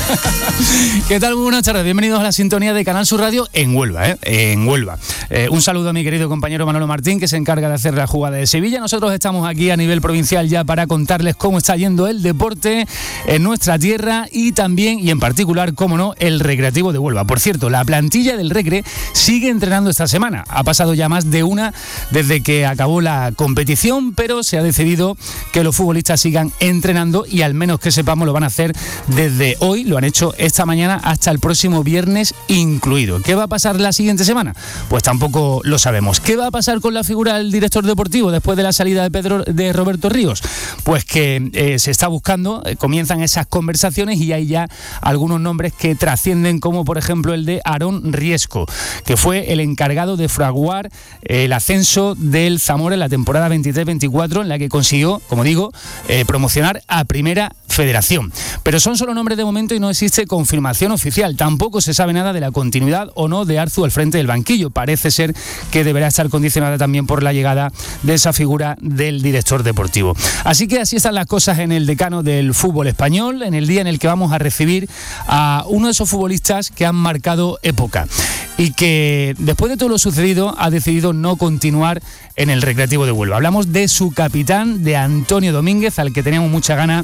¿Qué tal? Muy buenas tardes. Bienvenidos a la sintonía de Canal Sur Radio en Huelva, en Huelva. Un saludo a mi querido compañero Manolo Martín, que se encarga de hacer la jugada de Sevilla. Nosotros estamos aquí a nivel provincial ya para contarles cómo está yendo el deporte en nuestra tierra y también, y en particular, cómo no, el Recreativo de Huelva. Por cierto, la plantilla del Recre sigue entrenando esta semana. Ha pasado ya más de una desde que acabó la competición, pero se ha decidido que los futbolistas sigan entrenando y al menos que sepamos lo van a hacer desde hoy, lo han hecho esta mañana hasta el próximo viernes incluido. ¿Qué va a pasar la siguiente semana? Pues tampoco lo sabemos. ¿Qué va a pasar con la figura del director deportivo después de la salida de Roberto Ríos? Pues que se está buscando, comienzan esas conversaciones y hay ya algunos nombres que trascienden, como por ejemplo el de Aarón Riesco, que fue el encargado de fraguar el ascenso del Zamora en la temporada 23-24, en la que consiguió, como digo, promocionar a Primera Federación. Pero son solo nombres de momento y no existe confirmación oficial. Tampoco se sabe nada de la continuidad o no de Arzu al frente del banquillo. Parece ser que deberá estar condicionada también por la llegada de esa figura del director deportivo. Así que así están las cosas en el decano del fútbol español, en el día en el que vamos a recibir a uno de esos futbolistas que han marcado época y que después de todo lo sucedido ha decidido no continuar en el Recreativo de Huelva. Hablamos de su capitán, de Antonio Domínguez, al que teníamos mucha gana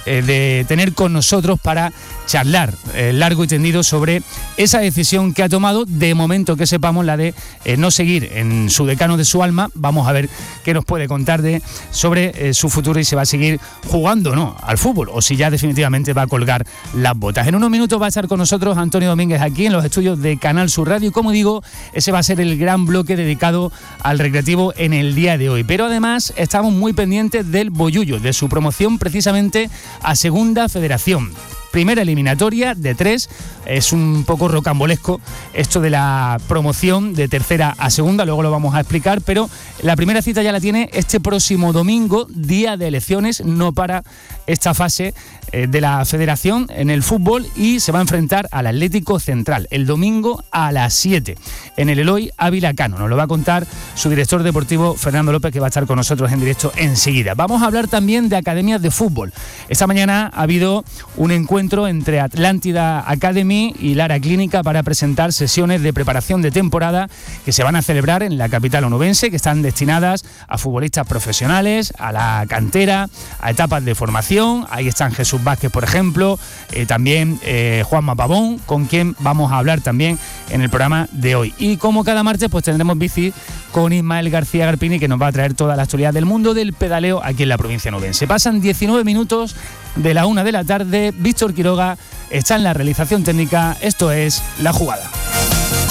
de tener con nosotros para charlar largo y tendido sobre esa decisión que ha tomado, de momento que sepamos, la de no seguir en su decano de su alma. Vamos a ver qué nos puede contar sobre su futuro y si va a seguir jugando o no al fútbol, o si ya definitivamente va a colgar las botas. En unos minutos va a estar con nosotros Antonio Domínguez aquí en los estudios de Canal Sur Radio y, como digo, ese va a ser el gran bloque dedicado al Recreativo en el día de hoy. Pero además estamos muy pendientes del Bollullo, de su promoción precisamente a Segunda Federación. Primera eliminatoria de 3, es un poco rocambolesco esto de la promoción de tercera a segunda, luego lo vamos a explicar, pero la primera cita ya la tiene este próximo domingo, día de elecciones, no para esta fase de la federación en el fútbol, y se va a enfrentar al Atlético Central el domingo a las 7 en el Eloy Ávila Cano. Nos lo va a contar su director deportivo Fernando López, que va a estar con nosotros en directo enseguida. Vamos a hablar también de academias de fútbol. Esta mañana ha habido un encuentro entre Atlántida Academy y Lara Clínica para presentar sesiones de preparación de temporada que se van a celebrar en la capital onubense, que están destinadas a futbolistas profesionales, a la cantera, a etapas de formación. Ahí están Jesús Vázquez, por ejemplo, también Juanma Pavón, con quien vamos a hablar también en el programa de hoy. Y como cada martes, pues tendremos bici con Ismael García Garpini, que nos va a traer toda la actualidad del mundo del pedaleo aquí en la provincia onubense. Pasan 19 minutos de la 1 de la tarde. Víctor Quiroga está en la realización técnica. Esto es La Jugada.